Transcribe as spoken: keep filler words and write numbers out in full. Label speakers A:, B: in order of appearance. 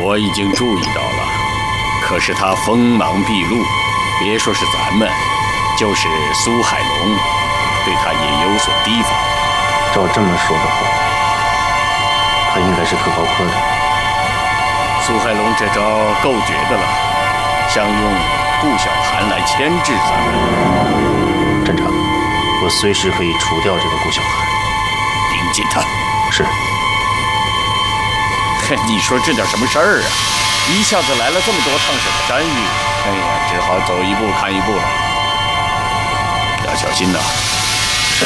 A: 我已经注意到了，可是他锋芒毕露，别说是咱们，就是苏海龙，对他也有所提防。
B: 照这么说的话，他应该是特高科的。
A: 苏海龙这招够绝的了，想用顾小寒来牵制咱们。
B: 站长，我随时可以除掉这个顾小寒。
A: 盯紧他。
B: 是。
A: 你说这点什么事儿啊？一下子来了这么多烫手山芋，哎呀，只好走一步看一步了。要小心呐！